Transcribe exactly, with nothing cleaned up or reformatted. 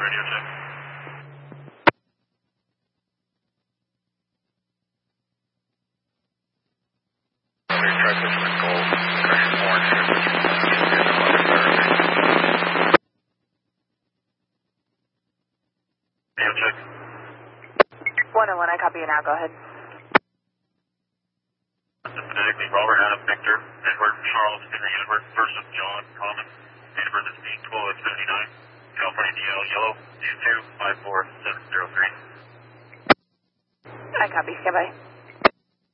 radio check. Clear track Richmond Gold, correction orange, radio check. one oh one, I copy you now, go ahead. Phonetically, Robert, Adam, Victor, Edward, Charles, Henry, Edward, versus John, Common, date of birth is eight twelve seventy-nine, California D L, yellow, two two five four seven zero three. I copy, goodbye.